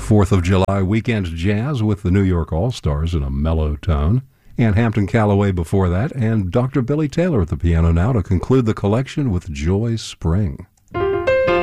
4th of July weekend jazz with the New York All-Stars in a mellow tone. And Hampton Calloway before that, and Dr. Billy Taylor at the piano now to conclude the collection with Joy Spring.